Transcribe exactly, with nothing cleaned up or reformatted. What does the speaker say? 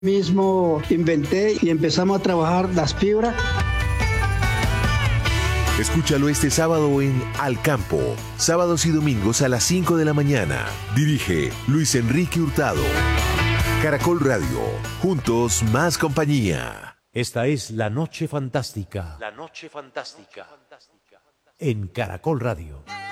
Mismo inventé y empezamos a trabajar las fibras. Escúchalo este sábado en Al Campo, sábados y domingos a las cinco de la mañana. Dirige Luis Enrique Hurtado. Caracol Radio, juntos más compañía. Esta es La Noche Fantástica. La Noche Fantástica. En Caracol Radio.